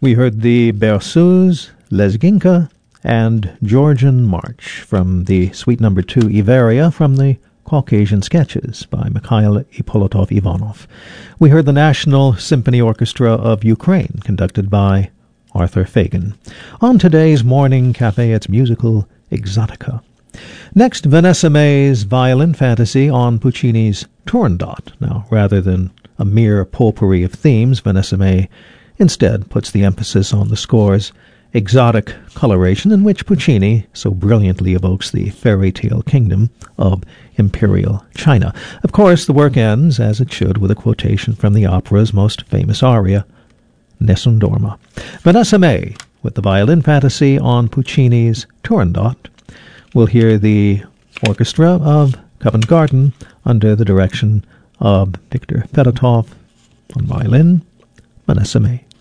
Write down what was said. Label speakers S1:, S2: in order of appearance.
S1: We heard the Berceuse, Lezginka, and Georgian March from the Suite No. 2 Iveria from the Caucasian Sketches by Mikhail Ippolitov-Ivanov. We heard the National Symphony Orchestra of Ukraine, conducted by Arthur Fagan. On today's Morning Cafe, it's musical Exotica. Next, Vanessa May's Violin Fantasy on Puccini's Turandot. Now, rather than a mere potpourri of themes, Vanessa May instead puts the emphasis on the score's exotic coloration, in which Puccini so brilliantly evokes the fairy tale kingdom of Imperial China. Of course, the work ends, as it should, with a quotation from the opera's most famous aria, Nessun Dorma. Vanessa May with the Violin Fantasy on Puccini's Turandot. We'll hear the orchestra of Covent Garden under the direction of Viktor Fedotov on violin, Vanessa May.